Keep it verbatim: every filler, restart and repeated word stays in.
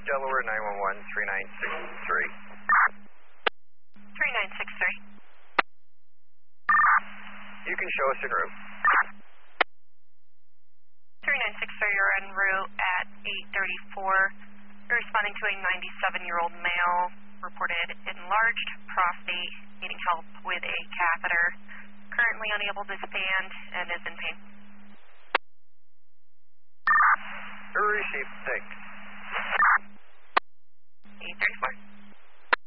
Delaware nine one one, three nine six three. three nine six three. You can show us en route. three nine six three, you're en route at eight thirty-four. You're responding to a ninety-seven-year-old male, reported enlarged prostate, needing help with a catheter, currently unable to stand and is in pain. Received, thanks.